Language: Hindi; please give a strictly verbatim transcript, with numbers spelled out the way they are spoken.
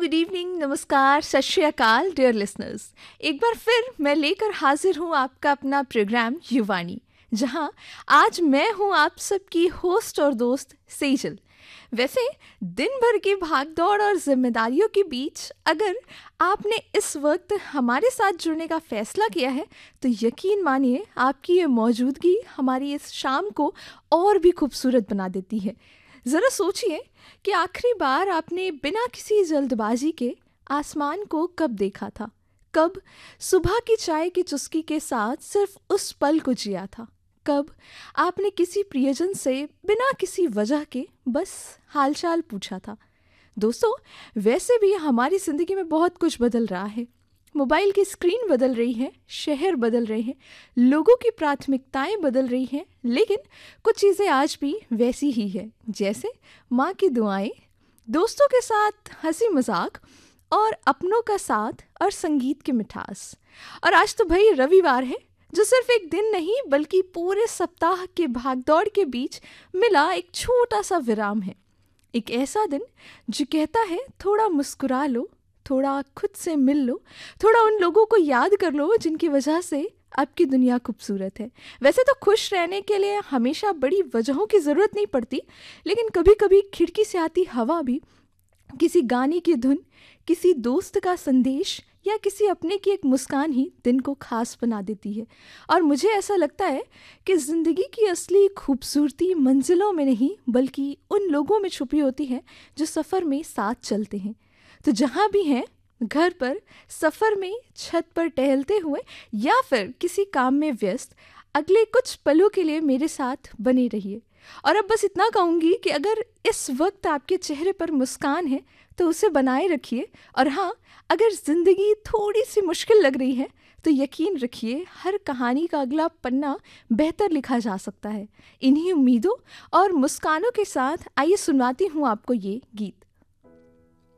गुड इवनिंग, नमस्कार, सत श्री अकाल डियर लिसनर्स। एक बार फिर मैं लेकर हाजिर हूँ आपका अपना प्रोग्राम युवानी, जहाँ आज मैं हूँ आप सबकी होस्ट और दोस्त सेजल। वैसे दिन भर की भागदौड़ और जिम्मेदारियों के बीच अगर आपने इस वक्त हमारे साथ जुड़ने का फैसला किया है तो यकीन मानिए आपकी ये मौजूदगी हमारी इस शाम को और भी खूबसूरत बना देती है। ज़रा सोचिए कि आखिरी बार आपने बिना किसी जल्दबाजी के आसमान को कब देखा था, कब सुबह की चाय की चुस्की के साथ सिर्फ उस पल को जिया था, कब आपने किसी प्रियजन से बिना किसी वजह के बस हालचाल पूछा था। दोस्तों, वैसे भी हमारी ज़िंदगी में बहुत कुछ बदल रहा है। मोबाइल की स्क्रीन बदल रही है, शहर बदल रहे हैं, लोगों की प्राथमिकताएं बदल रही हैं, लेकिन कुछ चीज़ें आज भी वैसी ही है, जैसे माँ की दुआएं, दोस्तों के साथ हंसी मजाक और अपनों का साथ और संगीत की मिठास। और आज तो भाई रविवार है, जो सिर्फ एक दिन नहीं बल्कि पूरे सप्ताह के भागदौड़ के बीच मिला एक छोटा सा विराम है। एक ऐसा दिन जो कहता है थोड़ा मुस्कुरा लो, थोड़ा खुद से मिल लो, थोड़ा उन लोगों को याद कर लो जिनकी वजह से आपकी दुनिया खूबसूरत है। वैसे तो खुश रहने के लिए हमेशा बड़ी वजहों की ज़रूरत नहीं पड़ती, लेकिन कभी कभी खिड़की से आती हवा भी, किसी गाने की धुन, किसी दोस्त का संदेश या किसी अपने की एक मुस्कान ही दिन को खास बना देती है। और मुझे ऐसा लगता है कि ज़िंदगी की असली खूबसूरती मंजिलों में नहीं बल्कि उन लोगों में छुपी होती है जो सफ़र में साथ चलते हैं। तो जहाँ भी हैं, घर पर, सफ़र में, छत पर टहलते हुए या फिर किसी काम में व्यस्त, अगले कुछ पलों के लिए मेरे साथ बने रहिए। और अब बस इतना कहूँगी कि अगर इस वक्त आपके चेहरे पर मुस्कान है तो उसे बनाए रखिए। और हाँ, अगर ज़िंदगी थोड़ी सी मुश्किल लग रही है तो यकीन रखिए हर कहानी का अगला पन्ना बेहतर लिखा जा सकता है। इन्हीं उम्मीदों और मुस्कानों के साथ आइए सुनवाती हूँ आपको ये गीत।